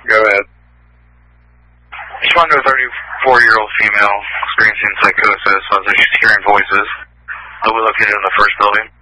Go ahead. Just found a 34-year-old female experiencing psychosis. I was just hearing voices. They'll be located in the first building.